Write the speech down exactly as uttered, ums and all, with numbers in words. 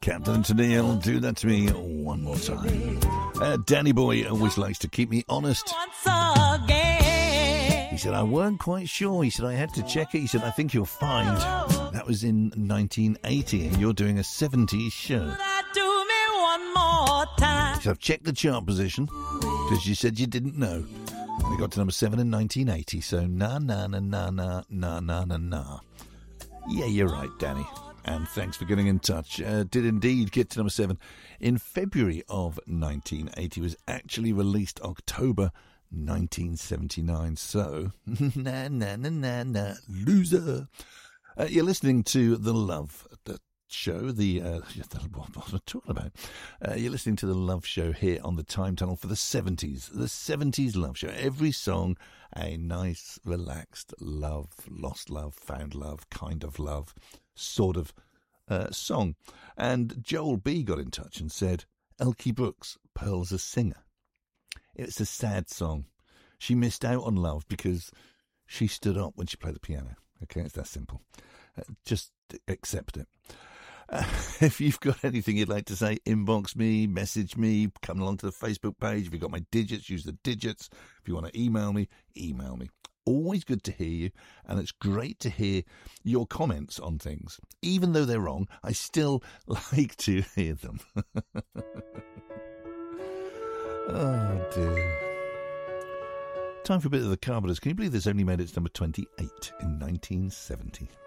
Captain Tennille, do that to me one more time. Uh, Danny Boy always likes to keep me honest. Once again. He said, I weren't quite sure. He said, I had to check it. He said, I think you'll find. That was in nineteen eighty, and you're doing a seventies show. That do me one more time. So I've checked the chart position, because you said you didn't know. And we got to number seven in nineteen eighty, so na na na na na na na na na. Yeah, you're right, Danny. And thanks for getting in touch. Uh, did indeed get to number seven in February of nineteen eighty. It was actually released October nineteen seventy-nine. So, na na na na na, loser. Uh, you're listening to The Love the Show, the, uh, what was I talking about? Uh, you're listening to The Love Show here on the Time Tunnel for the seventies. The seventies Love Show. Every song, a nice, relaxed love, lost love, found love, kind of love, sort of uh, song. And Joel B. got in touch and said, Elkie Brooks, Pearl's a singer. It's a sad song. She missed out on love because she stood up when she played the piano. Okay, it's that simple. Uh, just accept it. Uh, if you've got anything you'd like to say, inbox me, message me, come along to the Facebook page. If you've got my digits, use the digits. If you want to email me, email me. Always good to hear you, and it's great to hear your comments on things. Even though they're wrong, I still like to hear them. Oh, dear. Time for a bit of the Carpenters. Can you believe this only made its number twenty-eight in nineteen seventy?